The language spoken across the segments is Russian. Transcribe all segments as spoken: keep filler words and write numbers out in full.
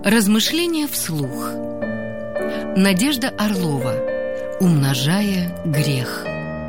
Размышления вслух. Надежда Орлова. Умножая грех.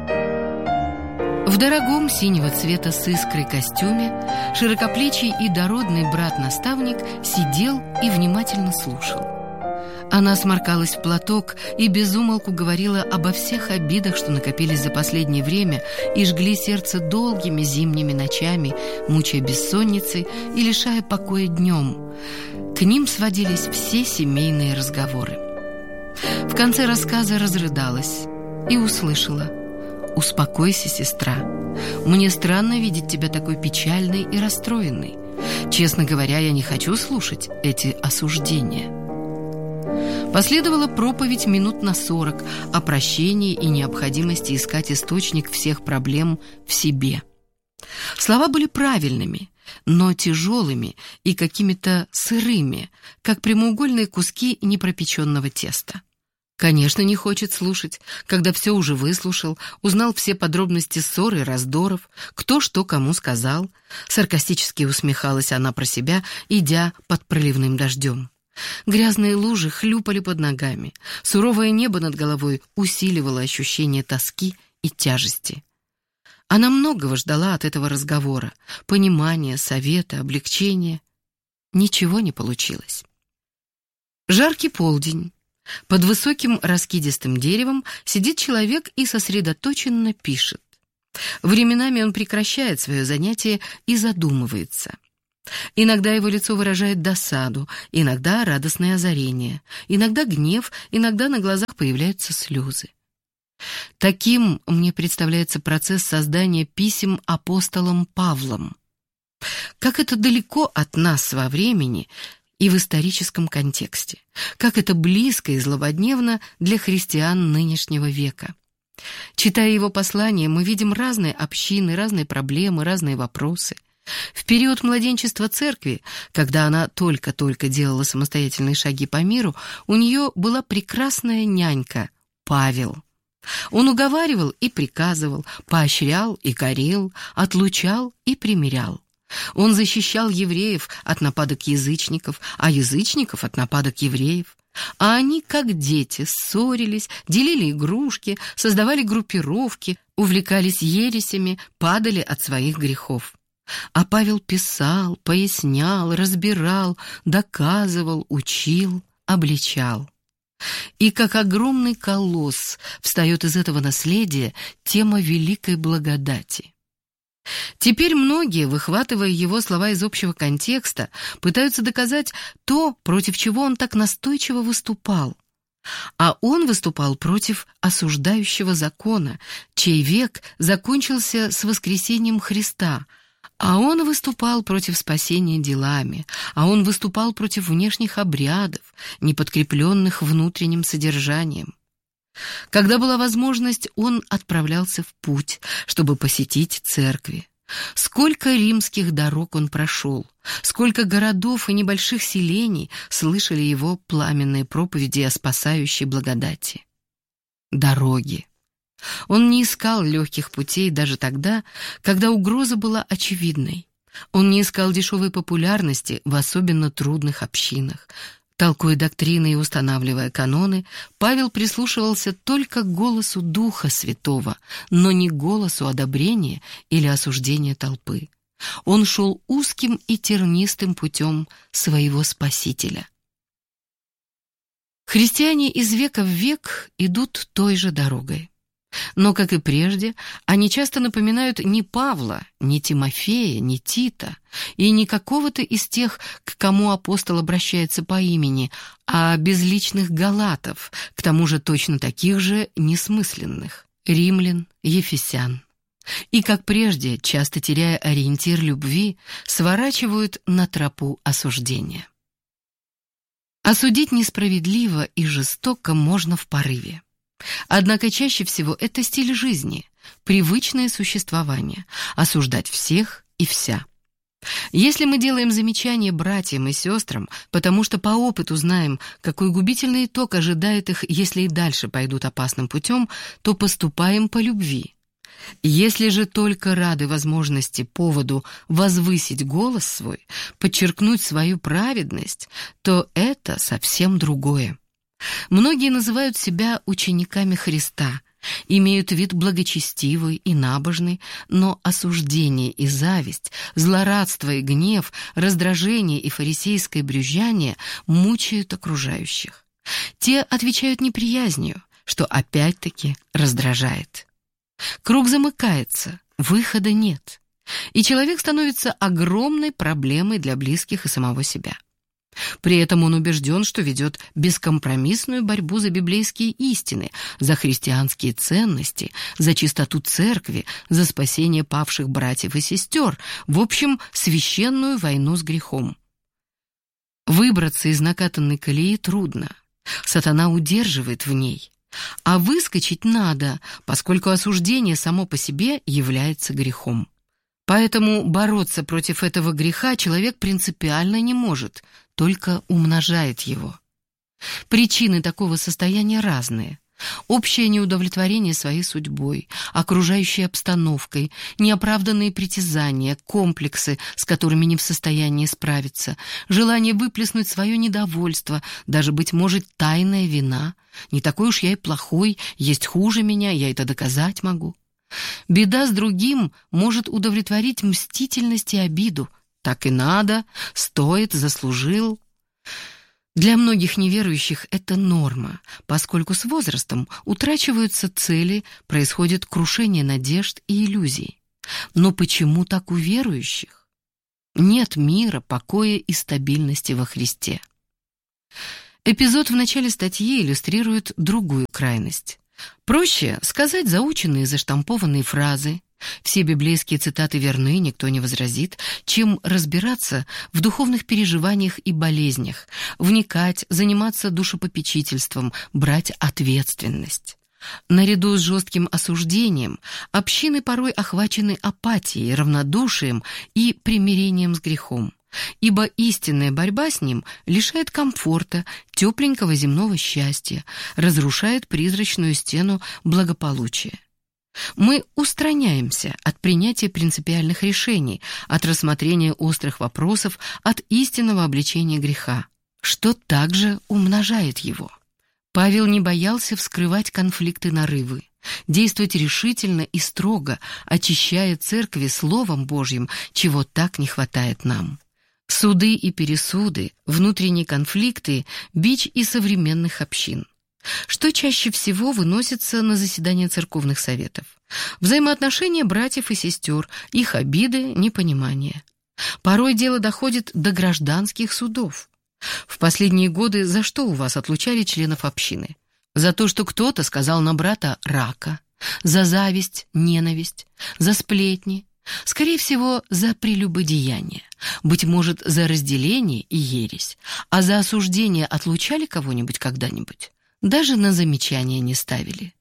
В дорогом синего цвета с искрой костюме широкоплечий и дородный брат-наставник сидел и внимательно слушал. Она сморкалась в платок и без умолку говорила обо всех обидах, что накопились за последнее время и жгли сердце долгими зимними ночами, мучая бессонницей и лишая покоя днем. К ним сводились все семейные разговоры. В конце рассказа разрыдалась и услышала: «Успокойся, сестра. Мне странно видеть тебя такой печальной и расстроенной. Честно говоря, я не хочу слушать эти осуждения». Последовала проповедь минут на сорок о прощении и необходимости искать источник всех проблем в себе. Слова были правильными, но тяжелыми и какими-то сырыми, как прямоугольные куски непропеченного теста. Конечно, не хочет слушать, когда все уже выслушал, узнал все подробности ссор и раздоров, кто что кому сказал. Саркастически усмехалась она про себя, идя под проливным дождем. Грязные лужи хлюпали под ногами, суровое небо над головой усиливало ощущение тоски и тяжести. Она многого ждала от этого разговора, понимания, совета, облегчения. Ничего не получилось. Жаркий полдень. Под высоким раскидистым деревом сидит человек и сосредоточенно пишет. Временами он прекращает свое занятие и задумывается. Иногда его лицо выражает досаду, иногда радостное озарение, иногда гнев, иногда на глазах появляются слезы. Таким мне представляется процесс создания писем апостолом Павлом. Как это далеко от нас во времени и в историческом контексте, как это близко и злободневно для христиан нынешнего века. Читая его послания, мы видим разные общины, разные проблемы, разные вопросы. В период младенчества церкви, когда она только-только делала самостоятельные шаги по миру, у нее была прекрасная нянька Павел. Он уговаривал и приказывал, поощрял и корил, отлучал и примирял. Он защищал евреев от нападок язычников, а язычников от нападок евреев. А они, как дети, ссорились, делили игрушки, создавали группировки, увлекались ересями, падали от своих грехов. А Павел писал, пояснял, разбирал, доказывал, учил, обличал. И как огромный колосс встает из этого наследия тема великой благодати. Теперь многие, выхватывая его слова из общего контекста, пытаются доказать то, против чего он так настойчиво выступал. А он выступал против осуждающего закона, чей век закончился с воскресением Христа. А он выступал против спасения делами, а он выступал против внешних обрядов, не подкрепленных внутренним содержанием. Когда была возможность, он отправлялся в путь, чтобы посетить церкви. Сколько римских дорог он прошел, сколько городов и небольших селений слышали его пламенные проповеди о спасающей благодати. Дороги. Он не искал легких путей даже тогда, когда угроза была очевидной. Он не искал дешевой популярности в особенно трудных общинах. Толкуя доктрины и устанавливая каноны, Павел прислушивался только к голосу Духа Святого, но не к голосу одобрения или осуждения толпы. Он шел узким и тернистым путем своего Спасителя. Христиане из века в век идут той же дорогой. Но, как и прежде, они часто напоминают не Павла, не Тимофея, не Тита и не какого-то из тех, к кому апостол обращается по имени, а безличных галатов, к тому же точно таких же несмысленных, римлян, ефесян. И, как прежде, часто теряя ориентир любви, сворачивают на тропу осуждения. Осудить несправедливо и жестоко можно в порыве. Однако чаще всего это стиль жизни, привычное существование, осуждать всех и вся. Если мы делаем замечания братьям и сестрам, потому что по опыту знаем, какой губительный итог ожидает их, если и дальше пойдут опасным путем, то поступаем по любви. Если же только рады возможности, поводу возвысить голос свой, подчеркнуть свою праведность, то это совсем другое. Многие называют себя учениками Христа, имеют вид благочестивый и набожный, но осуждение и зависть, злорадство и гнев, раздражение и фарисейское брюзжание мучают окружающих. Те отвечают неприязнью, что опять-таки раздражает. Круг замыкается, выхода нет, и человек становится огромной проблемой для близких и самого себя. При этом он убежден, что ведет бескомпромиссную борьбу за библейские истины, за христианские ценности, за чистоту церкви, за спасение павших братьев и сестер, в общем, священную войну с грехом. Выбраться из накатанной колеи трудно, сатана удерживает в ней, а выскочить надо, поскольку осуждение само по себе является грехом. Поэтому бороться против этого греха человек принципиально не может, только умножает его. Причины такого состояния разные. Общее неудовлетворение своей судьбой, окружающей обстановкой, неоправданные притязания, комплексы, с которыми не в состоянии справиться, желание выплеснуть свое недовольство, даже, быть может, тайная вина. Не такой уж я и плохой, есть хуже меня, я это доказать могу. Беда с другим может удовлетворить мстительность и обиду. Так и надо, стоит, заслужил. Для многих неверующих это норма, поскольку с возрастом утрачиваются цели, происходит крушение надежд и иллюзий. Но почему так у верующих? Нет мира, покоя и стабильности во Христе. Эпизод в начале статьи иллюстрирует другую крайность. Проще сказать заученные заштампованные фразы, все библейские цитаты верны, никто не возразит, чем разбираться в духовных переживаниях и болезнях, вникать, заниматься душепопечительством, брать ответственность. Наряду с жестким осуждением общины порой охвачены апатией, равнодушием и примирением с грехом, ибо истинная борьба с ним лишает комфорта, тепленького земного счастья, разрушает призрачную стену благополучия. Мы устраняемся от принятия принципиальных решений, от рассмотрения острых вопросов, от истинного обличения греха, что также умножает его. Павел не боялся вскрывать конфликты-нарывы, действовать решительно и строго, очищая церкви Словом Божьим, чего так не хватает нам. Суды и пересуды, внутренние конфликты – бич и современных общин. Что чаще всего выносится на заседания церковных советов? Взаимоотношения братьев и сестер, их обиды, непонимания. Порой дело доходит до гражданских судов. В последние годы за что у вас отлучали членов общины? За то, что кто-то сказал на брата «рака», за зависть, ненависть, за сплетни, скорее всего, за прелюбодеяние, быть может, за разделение и ересь, а за осуждение отлучали кого-нибудь когда-нибудь? Даже на замечания не ставили.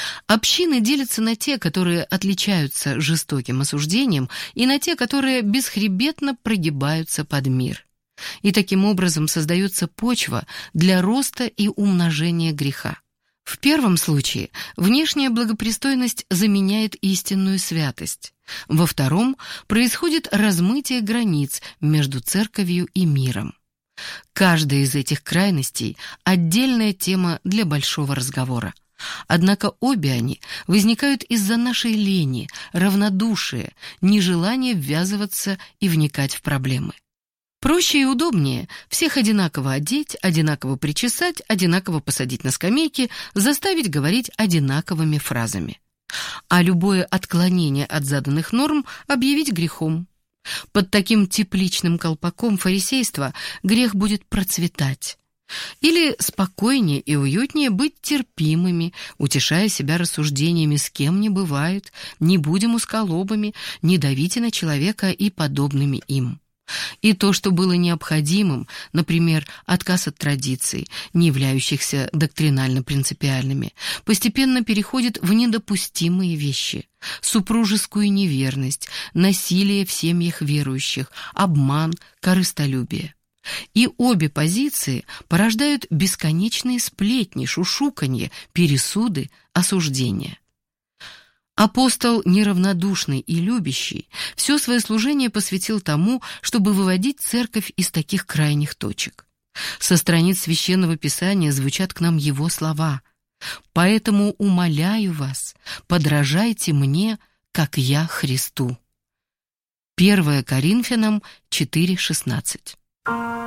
Общины делятся на те, которые отличаются жестоким осуждением, и на те, которые бесхребетно прогибаются под мир. И таким образом создается почва для роста и умножения греха. В первом случае внешняя благопристойность заменяет истинную святость. Во втором происходит размытие границ между церковью и миром. Каждая из этих крайностей – отдельная тема для большого разговора. Однако обе они возникают из-за нашей лени, равнодушия, нежелания ввязываться и вникать в проблемы. Проще и удобнее всех одинаково одеть, одинаково причесать, одинаково посадить на скамейки, заставить говорить одинаковыми фразами. А любое отклонение от заданных норм объявить грехом. Под таким тепличным колпаком фарисейства грех будет процветать. Или спокойнее и уютнее быть терпимыми, утешая себя рассуждениями «с кем не бывает», «не будем усколобами», «не давите на человека» и подобными им. И то, что было необходимым, например, отказ от традиций, не являющихся доктринально-принципиальными, постепенно переходит в недопустимые вещи: супружескую неверность, насилие в семьях верующих, обман, корыстолюбие. И обе позиции порождают бесконечные сплетни, шушуканье, пересуды, осуждения. Апостол, неравнодушный и любящий, все свое служение посвятил тому, чтобы выводить церковь из таких крайних точек. Со страниц Священного Писания звучат к нам его слова: «Поэтому умоляю вас, подражайте мне, как я Христу». первое Коринфянам четыре шестнадцать.